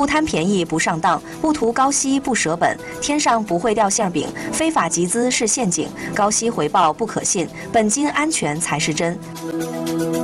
不贪便宜不上当，不图高息不舍本，天上不会掉馅饼，非法集资是陷阱，高息回报不可信，本金安全才是真。